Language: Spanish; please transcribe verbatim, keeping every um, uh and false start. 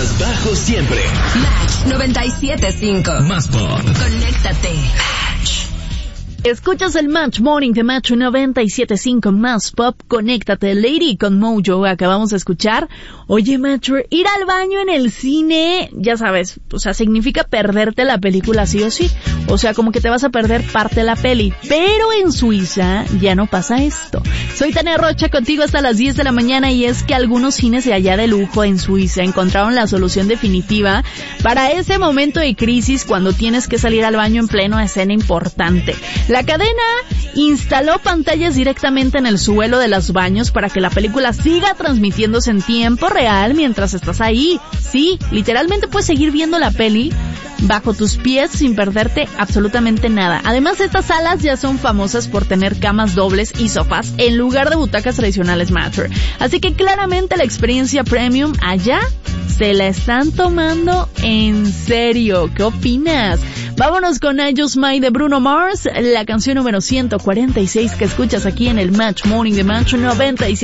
más bajo siempre. Match noventa y siete punto cinco. Más pop. Conéctate. Match. Escuchas el Match Morning de Match noventa y siete punto cinco Más Pop. Conéctate, Lady con Mojo. Acabamos de escuchar. Oye, Match, ir al baño en el cine, ya sabes, o sea, significa perderte la película sí o sí. O sea, como que te vas a perder parte de la peli. Pero en Suiza ya no pasa esto. Soy Tania Rocha contigo hasta las diez de la mañana y es que algunos cines de allá de lujo en Suiza encontraron la solución definitiva para ese momento de crisis cuando tienes que salir al baño en pleno escena importante. La cadena instaló pantallas directamente en el suelo de los baños para que la película siga transmitiéndose en tiempo real mientras estás ahí. Sí, literalmente puedes seguir viendo la peli bajo tus pies sin perderte absolutamente nada. Además, estas salas ya son famosas por tener camas dobles y sofás en lugar de butacas tradicionales Matter. Así que claramente la experiencia premium allá se la están tomando en serio. ¿Qué opinas? Vámonos con I Just Might de Bruno Mars, la canción número ciento cuarenta y seis que escuchas aquí en el Match Morning de Match noventa y siete.